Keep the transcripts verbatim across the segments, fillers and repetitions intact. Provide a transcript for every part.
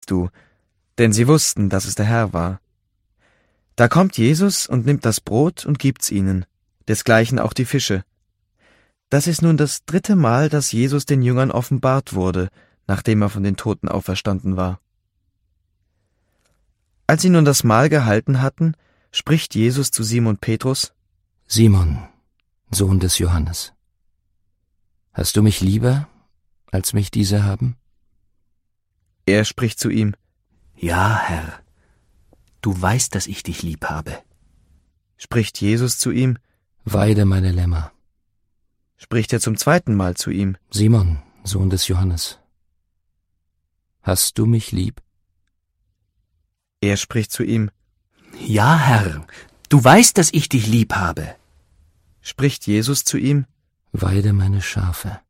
bist du? Denn sie wussten, dass es der Herr war. Da kommt Jesus und nimmt das Brot und gibt's ihnen, desgleichen auch die Fische. Das ist nun das dritte Mal, dass Jesus den Jüngern offenbart wurde, nachdem er von den Toten auferstanden war. Als sie nun das Mahl gehalten hatten, spricht Jesus zu Simon Petrus: Simon, Sohn des Johannes, hast du mich lieber, als mich diese haben? Er spricht zu ihm: Ja, Herr, du weißt, dass ich dich lieb habe. Spricht Jesus zu ihm: Weide meine Lämmer. Spricht er zum zweiten Mal zu ihm: Simon, Sohn des Johannes, hast du mich lieb? Er spricht zu ihm: Ja, Herr, du weißt, dass ich dich lieb habe. Spricht Jesus zu ihm: Weide meine Schafe.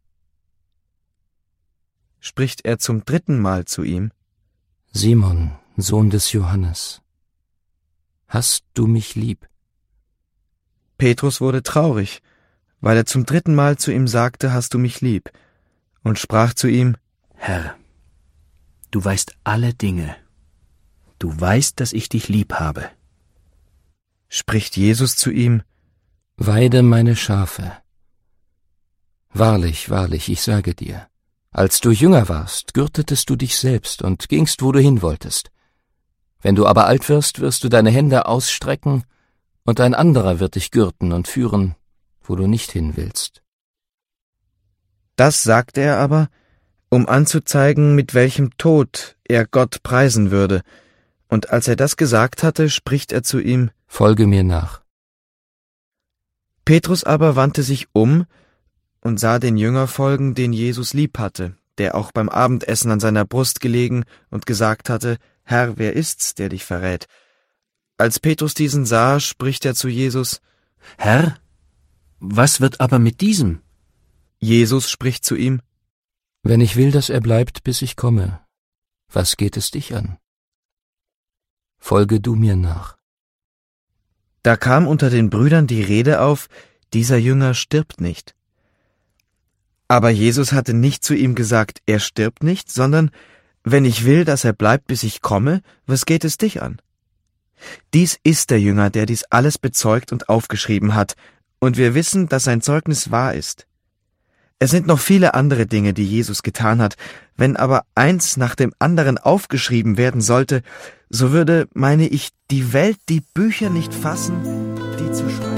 Spricht er zum dritten Mal zu ihm: Simon, Sohn des Johannes, hast du mich lieb? Petrus wurde traurig, weil er zum dritten Mal zu ihm sagte: Hast du mich lieb? Und sprach zu ihm: Herr, du weißt alle Dinge. Du weißt, dass ich dich lieb habe. Spricht Jesus zu ihm: Weide meine Schafe. Wahrlich, wahrlich, ich sage dir, als du jünger warst, gürtetest du dich selbst und gingst, wo du hin wolltest. Wenn du aber alt wirst, wirst du deine Hände ausstrecken, und ein anderer wird dich gürten und führen, wo du nicht hin willst. Das sagte er aber, um anzuzeigen, mit welchem Tod er Gott preisen würde. Und als er das gesagt hatte, spricht er zu ihm: Folge mir nach. Petrus aber wandte sich um und sah den Jünger folgen, den Jesus lieb hatte, der auch beim Abendessen an seiner Brust gelegen und gesagt hatte: Herr, wer ist's, der dich verrät? Als Petrus diesen sah, spricht er zu Jesus: Herr, was wird aber mit diesem? Jesus spricht zu ihm: Wenn ich will, dass er bleibt, bis ich komme, was geht es dich an? Folge du mir nach. Da kam unter den Brüdern die Rede auf: Dieser Jünger stirbt nicht. Aber Jesus hatte nicht zu ihm gesagt: Er stirbt nicht, sondern: Wenn ich will, dass er bleibt, bis ich komme, was geht es dich an? Dies ist der Jünger, der dies alles bezeugt und aufgeschrieben hat, und wir wissen, dass sein Zeugnis wahr ist. Es sind noch viele andere Dinge, die Jesus getan hat. Wenn aber eins nach dem anderen aufgeschrieben werden sollte, so würde, meine ich, die Welt die Bücher nicht fassen, die zu schreiben.